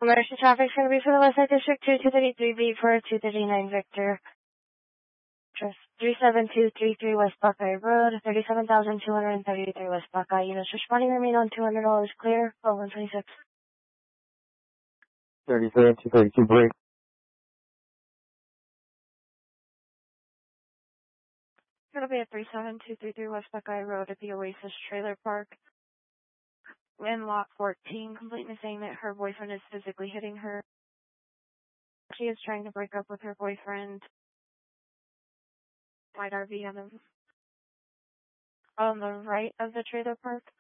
Emergency traffic is going to be for the Westside District 2233B for 239 Victor. Just 37233 West Buckeye Road, 37,233 West Buckeye. Units responding remain on $200 clear, 126. 37,232 break. It'll be at 37233 West Buckeye Road at the Oasis Trailer Park. In lot 14, completely saying that her boyfriend is physically hitting her. She is trying to break up with her boyfriend. White RV on the right of the trailer park.